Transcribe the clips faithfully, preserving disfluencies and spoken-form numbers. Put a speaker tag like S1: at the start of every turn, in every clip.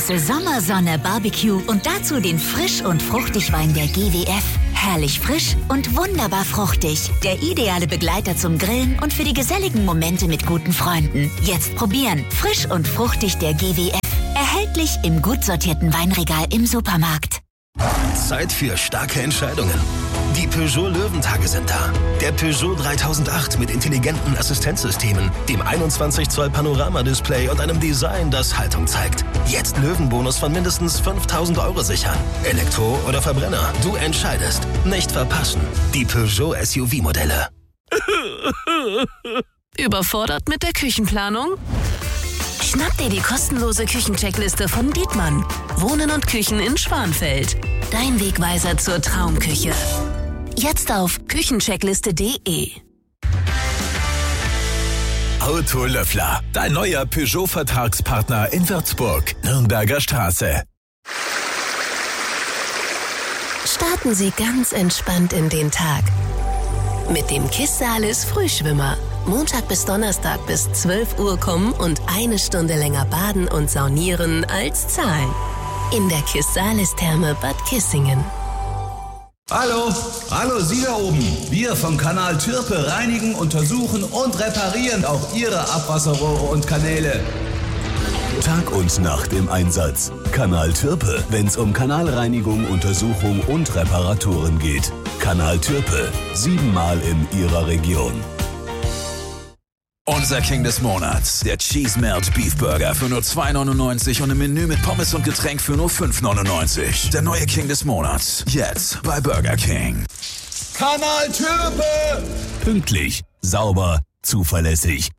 S1: Heiße Sommersonne Barbecue und dazu den Frisch- und Fruchtigwein der G W F. Herrlich frisch und wunderbar fruchtig. Der ideale Begleiter zum Grillen und für die geselligen Momente mit guten Freunden. Jetzt probieren. Frisch und fruchtig der G W F. Erhältlich im gut sortierten Weinregal im Supermarkt.
S2: Zeit für starke Entscheidungen. Die Peugeot Löwentage sind da. Der Peugeot dreitausendacht mit intelligenten Assistenzsystemen, dem einundzwanzig Zoll Panoramadisplay und einem Design, das Haltung zeigt. Jetzt Löwenbonus von mindestens fünftausend Euro sichern. Elektro oder Verbrenner, du entscheidest. Nicht verpassen. Die Peugeot S U V-Modelle.
S3: Überfordert mit der Küchenplanung? Schnapp dir die kostenlose Küchencheckliste von Dietmann. Wohnen und Küchen in Schwanfeld. Dein Wegweiser zur Traumküche. Jetzt auf küchencheckliste punkt de.
S4: Autolöffler, dein neuer Peugeot-Vertragspartner in Würzburg, Nürnberger Straße.
S3: Starten Sie ganz entspannt in den Tag. Mit dem Kissalis Frühschwimmer. Montag bis Donnerstag bis zwölf Uhr kommen und eine Stunde länger baden und saunieren als zahlen. In der Kissalis-Therme Bad Kissingen.
S5: Hallo, hallo Sie da oben. Wir vom Kanal Türpe reinigen, untersuchen und reparieren auch Ihre Abwasserrohre und Kanäle.
S4: Tag und Nacht im Einsatz. Kanal Türpe, wenn's um Kanalreinigung, Untersuchung und Reparaturen geht. Kanal Türpe, siebenmal in Ihrer Region.
S6: Unser King des Monats, der Cheese Melt Beef Burger für nur zwei neunundneunzig und ein Menü mit Pommes und Getränk für nur fünf neunundneunzig. Der neue King des Monats, jetzt bei Burger King.
S5: Kanal Türpe!
S4: Pünktlich, sauber, zuverlässig.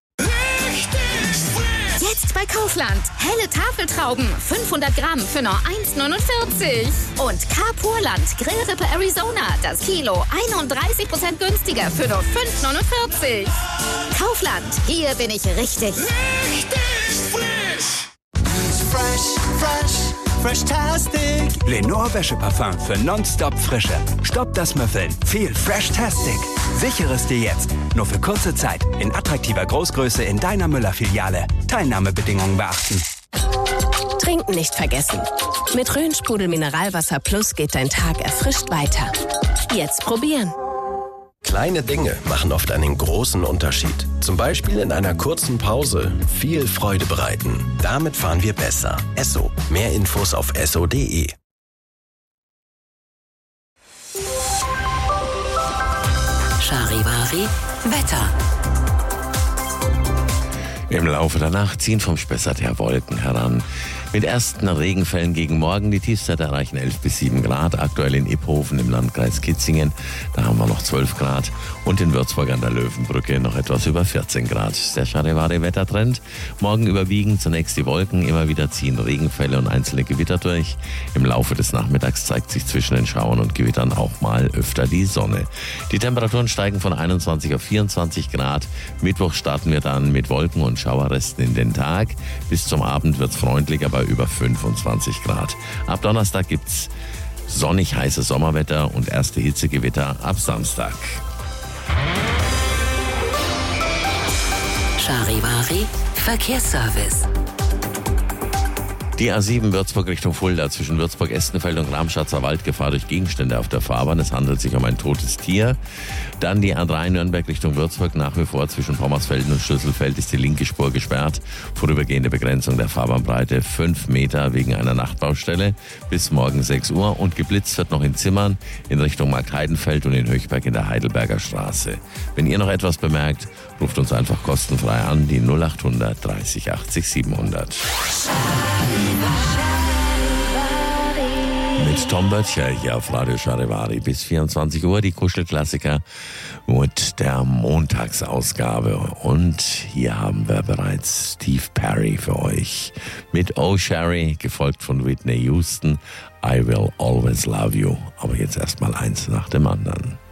S7: Jetzt bei Kaufland. Helle Tafeltrauben, fünfhundert Gramm für nur eins neunundvierzig. Und Carpurland Grillrippe Arizona, das Kilo einunddreißig Prozent günstiger für nur fünf neunundvierzig. Kaufland, hier bin ich richtig.
S8: Richtig frisch. Fresh, fresh, fresh-tastic.
S9: Lenore Wäscheparfum für nonstop Frische. Stoppt das Müffeln. Viel Fresh-tastic. Sichere es dir jetzt. Nur für kurze Zeit. In attraktiver Großgröße in deiner Müller-Filiale. Teilnahmebedingungen beachten.
S3: Trinken nicht vergessen. Mit Rhön-Sprudel Mineralwasser Plus geht dein Tag erfrischt weiter. Jetzt probieren.
S2: Kleine Dinge machen oft einen großen Unterschied. Zum Beispiel in einer kurzen Pause viel Freude bereiten. Damit fahren wir besser. Esso. Mehr Infos auf esso punkt de.
S3: Charivari Wetter.
S10: Im Laufe der Nacht ziehen vom Spessart her Wolken heran. Mit ersten Regenfällen gegen Morgen. Die Tiefstwerte erreichen elf bis sieben Grad. Aktuell in Iphofen im Landkreis Kitzingen. Da haben wir noch zwölf Grad. Und in Würzburg an der Löwenbrücke noch etwas über vierzehn Grad. Der Charivari-Wettertrend. Morgen überwiegen zunächst die Wolken. Immer wieder ziehen Regenfälle und einzelne Gewitter durch. Im Laufe des Nachmittags zeigt sich zwischen den Schauern und Gewittern auch mal öfter die Sonne. Die Temperaturen steigen von einundzwanzig auf vierundzwanzig Grad. Mittwoch starten wir dann mit Wolken und Schauerresten in den Tag. Bis zum Abend wird es freundlicher bei über fünfundzwanzig Grad. Ab Donnerstag gibt's sonnig heißes Sommerwetter und erste Hitzegewitter ab Samstag.
S3: Charivari Verkehrsservice.
S10: Die A sieben Würzburg Richtung Fulda zwischen Würzburg-Estenfeld und Ramschatzer Wald Gefahr durch Gegenstände auf der Fahrbahn. Es handelt sich um ein totes Tier. Dann die A drei Nürnberg Richtung Würzburg. Nach wie vor zwischen Pommersfelden und Schlüsselfeld ist die linke Spur gesperrt. Vorübergehende Begrenzung der Fahrbahnbreite fünf Meter wegen einer Nachtbaustelle bis morgen sechs Uhr. Und geblitzt wird noch in Zimmern in Richtung Markheidenfeld und in Höchberg in der Heidelberger Straße. Wenn ihr noch etwas bemerkt, ruft uns einfach kostenfrei an, die null acht hundert dreißig achtzig siebenhundert. Mit Tom Böttcher hier auf Radio Charivari bis vierundzwanzig Uhr, die Kuschelklassiker mit der Montagsausgabe. Und hier haben wir bereits Steve Perry für euch mit Oh Sherry, gefolgt von Whitney Houston, I Will Always Love You. Aber jetzt erstmal eins nach dem anderen.